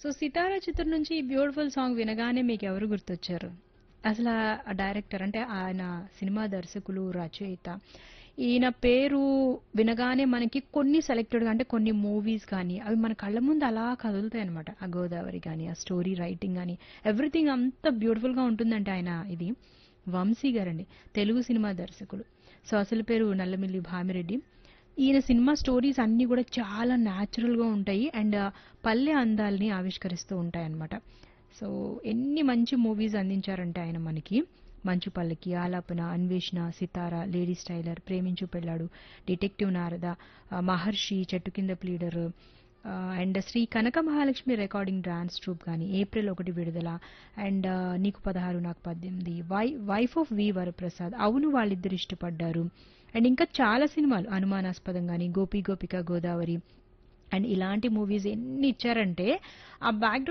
So 'సితారా' చిత్రం నుంచి ఈ బ్యూటిఫుల్ సాంగ్ వినగానే మీకెవరు గుర్తొచ్చారు? అసలా ఆ డైరెక్టర్ అంటే ఆయన సినిమా దర్శకులు, రచయిత ఈయన పేరు వినగానే మనకి కొన్ని సెలెక్టెడ్‌గా అంటే కొన్ని మూవీస్ గానీ, అవి మన కళ్ళ ముందు అలా కదులుతాయనమాట. ఆ 'గోదావరి' గానీ, ఆ స్టోరీ రైటింగ్ గానీ, ఎవ్రీథింగ్ అంత బ్యూటిఫుల్‌గా ఉంటుందంటే ఆయన ఇది వంశీ గారండి. తెలుగు సినిమా దర్శకులు. సో, అసలు పేరు నల్లమిల్లి భామిరెడ్డి. ఈయన సినిమా స్టోరీస్ అన్నీ కూడా చాలా న్యాచురల్‌గా ఉంటాయి. అండ్ పల్లె అందాల్ని ఆవిష్కరిస్తూ ఉంటాయన్నమాట. సో, ఎన్ని మంచి మూవీస్ అందించారంటే ఆయన మనకి. 'మంచు పల్లకి', 'ఆలాపన', 'అన్వేషణ', 'సితార', 'లేడీస్ టైలర్', 'ప్రేమించు పెళ్ళాడు', 'డిటెక్టివ్ నారద', 'మహర్షి', 'చెట్టు కింద pleader' and Shri Kanaka Mahalakshmi recording dance troupe కానీ ఏప్రిల్ 1 విడుదల అండ్ నీకు 16 నాకు 18 వైఫ్ ఆఫ్ వి వరప్రసాద్ అవును వాళ్ళిద్దరు ఇష్టపడ్డారు అండ్ ఇంకా చాలా సినిమాలు అనుమానాస్పదం కానీ గోపి గోపిక గోదావరి అండ్ ఇలాంటి మూవీస్ ఎన్ని ఇచ్చారంటే ఆ బ్యాక్గ్రౌండ్